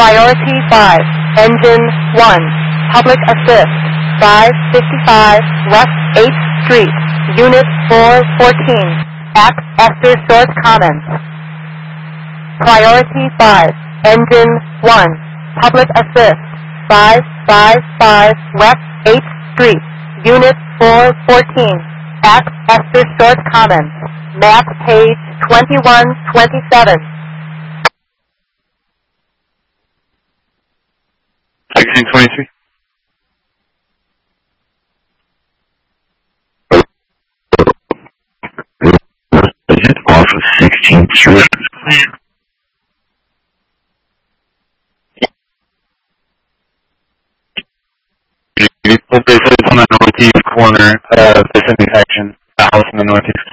Priority 5, Engine 1, Public Assist, 555 West 8th Street, Unit 414, at Esther Short Commons. Priority 5, Engine 1, Public Assist, 555 West 8th Street, Unit 414, at Esther Short Commons. Map page 2127. 1623. Is off of 16th Street? It's on the northeast corner of this intersection, the house in the northeast.